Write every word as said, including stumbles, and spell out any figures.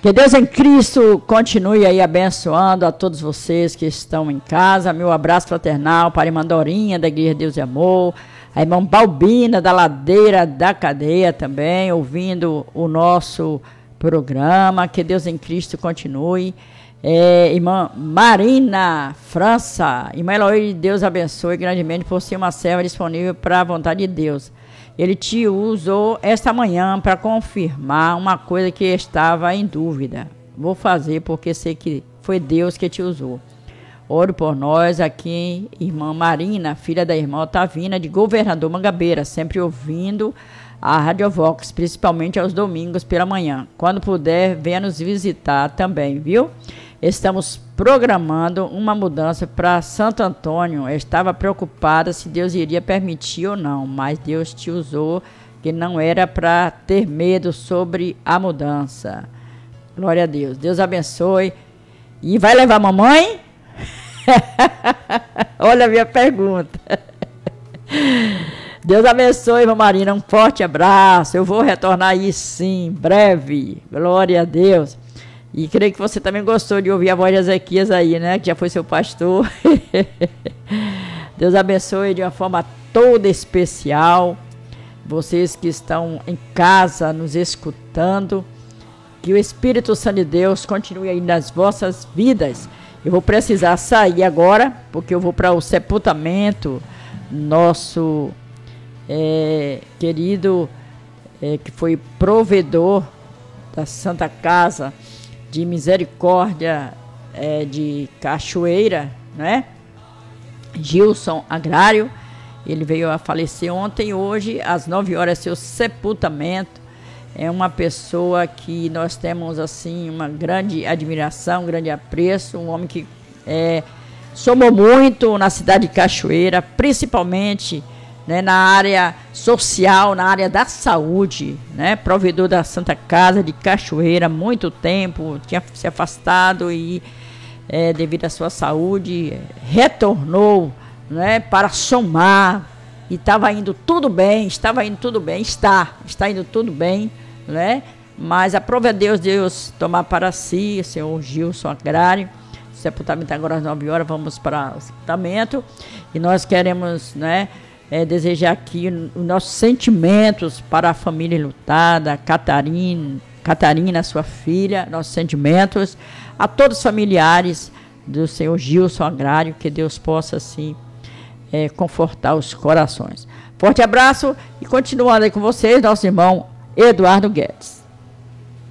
Que Deus em Cristo continue aí abençoando a todos vocês que estão em casa. Meu abraço fraternal para a irmã Dorinha, da Igreja Deus e Amor. A irmã Balbina, da Ladeira da Cadeia também, ouvindo o nosso programa. Que Deus em Cristo continue. É, irmã Marina França, irmã Eloy, Deus abençoe grandemente por ser uma serva disponível para a vontade de Deus. Ele te usou esta manhã para confirmar uma coisa que estava em dúvida. Vou fazer porque sei que foi Deus que te usou. Ore por nós aqui, irmã Marina, filha da irmã Otavina, de Governador Mangabeira, sempre ouvindo a Rádio Vox, principalmente aos domingos pela manhã. Quando puder, venha nos visitar também, viu? Estamos programando uma mudança para Santo Antônio. Eu estava preocupada se Deus iria permitir ou não, mas Deus te usou, que não era para ter medo sobre a mudança. Glória a Deus. Deus abençoe. E vai levar a mamãe? Olha a minha pergunta. Deus abençoe, irmã Marina. Um forte abraço. Eu vou retornar aí sim, breve. Glória a Deus. E creio que você também gostou de ouvir a voz de Ezequias aí, né? Que já foi seu pastor. Deus abençoe de uma forma toda especial. Vocês que estão em casa nos escutando. Que o Espírito Santo de Deus continue aí nas vossas vidas. Eu vou precisar sair agora, porque eu vou para o sepultamento. Nosso é, querido, é, que foi provedor da Santa Casa de Misericórdia é, de Cachoeira, né? Gilson Agrário, ele veio a falecer ontem. Hoje, às nove horas, seu sepultamento. É uma pessoa que nós temos assim uma grande admiração, um grande apreço, um homem que é, somou muito na cidade de Cachoeira, principalmente, né, na área social, na área da saúde, né, provedor da Santa Casa de Cachoeira, muito tempo, tinha se afastado e, é, devido à sua saúde, retornou, né, para somar, e estava indo tudo bem, estava indo tudo bem, está, está indo tudo bem, né, mas aprove a Deus, Deus tomar para si, o senhor Gilson Agrário. O sepultamento agora às nove horas, vamos para o sepultamento, e nós queremos, né, É, desejar aqui os nossos sentimentos para a família lutada, Catarina, Catarina, sua filha, nossos sentimentos a todos os familiares do senhor Gilson Agrário, que Deus possa assim é, confortar os corações. Forte abraço e continuando aí com vocês, nosso irmão Eduardo Guedes.